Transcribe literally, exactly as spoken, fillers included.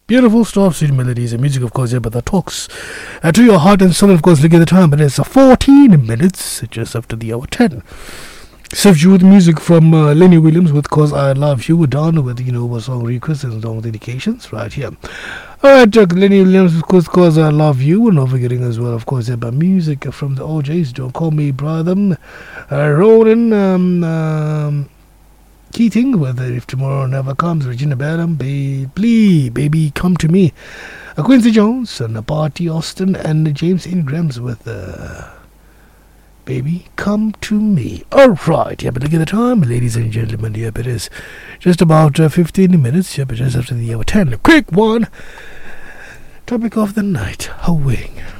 Beautiful stuff, sweet melodies and music, of course, yeah, but that talks uh, to your heart and soul. Of course, look at the time, but it's uh, fourteen minutes just after the hour ten. Served you with music from uh, Lenny Williams with "Cause I Love You." We're done with, you know, song requests and song dedications right here. Alright, uh, Lenny Williams with "Cause, Cause I Love You," and not forgetting as well, of course, yeah, but music from the O Js. Don't Call Me Brother. Uh, Ronan um, um, Keating with "If Tomorrow Never Comes." Regina Bellum, ba- Please, Baby, Come to Me. Uh, Quincy Jones and uh, Barty Austin and uh, James Ingrams with uh, Baby, Come to Me. Alright, yeah, but look at the time, ladies and gentlemen. Yep, it is just about uh, fifteen minutes. Yep, just after the hour ten. A quick one. Topic of the night, hoeing.